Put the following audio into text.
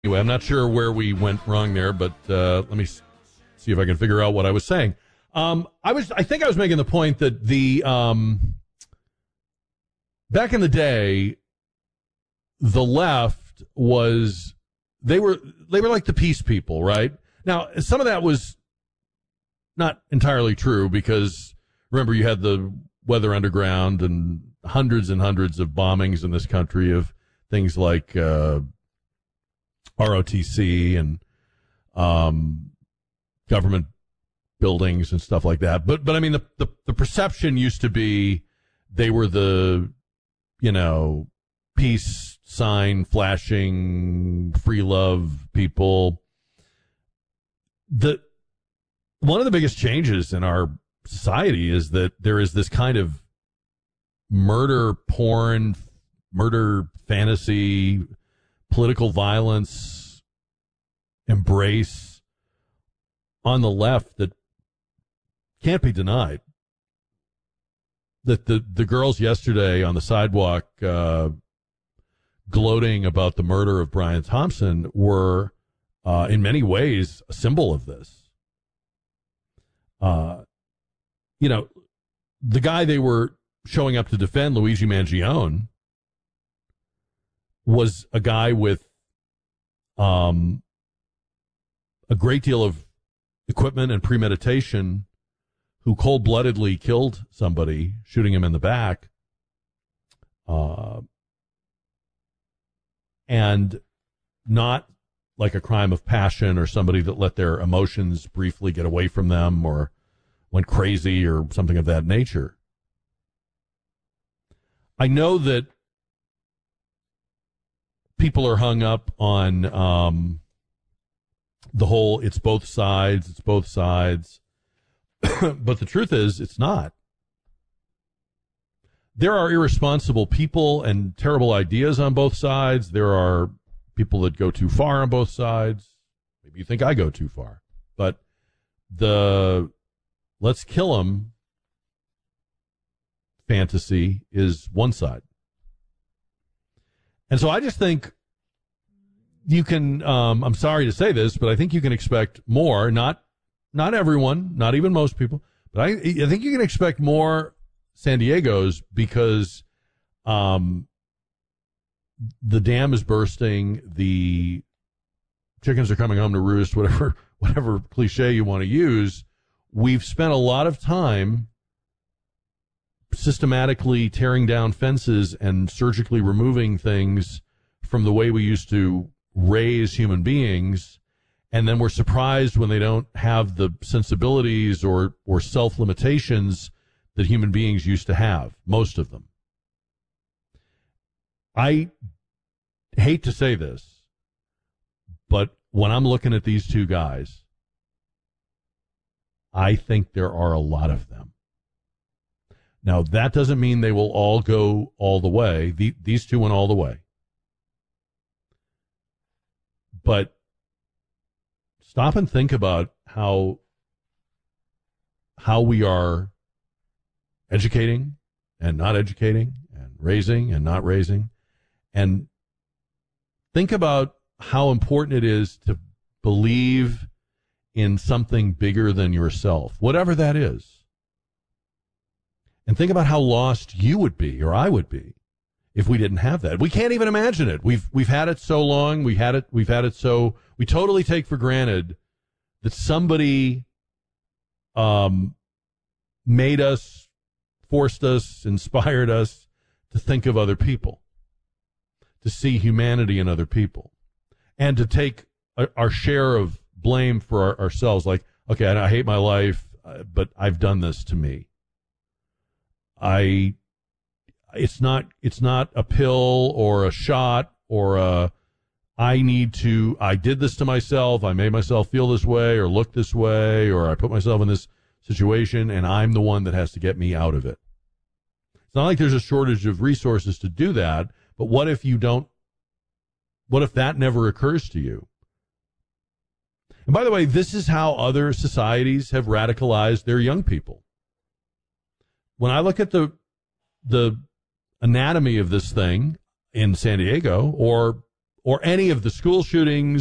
Anyway, I'm not sure where we went wrong there, but let me see if I can figure out what I was saying. I think I was making the point that the back in the day, the left was they were like the peace people, right? Now, some of that was not entirely true because remember you had the Weather Underground and hundreds of bombings in this country of things like ROTC and government buildings and stuff like that. But I mean the perception used to be they were the, peace sign flashing, free love people. One of the biggest changes in our society is that there is this kind of murder porn, murder fantasy, political violence embrace on the left that can't be denied. That the girls yesterday on the sidewalk gloating about the murder of Brian Thompson were in many ways a symbol of this. The guy they were showing up to defend, Luigi Mangione, was a guy with a great deal of equipment and premeditation who cold-bloodedly killed somebody, shooting him in the back, and not like a crime of passion or somebody that let their emotions briefly get away from them or went crazy or something of that nature. I know that people are hung up on the whole it's both sides. But the truth is, it's not. There are irresponsible people and terrible ideas on both sides. There are people that go too far on both sides. Maybe you think I go too far. But the let's kill them fantasy is one side. And so I just think you can, I'm sorry to say this, but I think you can expect more, not everyone, not even most people, but I think you can expect more San Diego's because the dam is bursting, the chickens are coming home to roost, whatever cliche you want to use. We've spent a lot of time systematically tearing down fences and surgically removing things from the way we used to raise human beings. And then we're surprised when they don't have the sensibilities or self-limitations that human beings used to have, most of them. I hate to say this, but when I'm looking at these two guys, I think there are a lot of them. Now, that doesn't mean they will all go all the way. These two went all the way. But stop and think about how we are educating and not educating and raising and not raising. And think about how important it is to believe in something bigger than yourself, whatever that is. And think about how lost you would be or I would be if we didn't have that. We can't even imagine it. We've had it so long. We've had it so we totally take for granted that somebody made us, forced us, inspired us to think of other people, to see humanity in other people, and to take our share of blame for ourselves. Like, okay, I hate my life, but I've done this to me. It's not a pill or a shot or I did this to myself, I made myself feel this way or look this way, or I put myself in this situation and I'm the one that has to get me out of it. It's not like there's a shortage of resources to do that, but what if that never occurs to you? And by the way, this is how other societies have radicalized their young people. When I look at the anatomy of this thing in San Diego or or any of the school shootings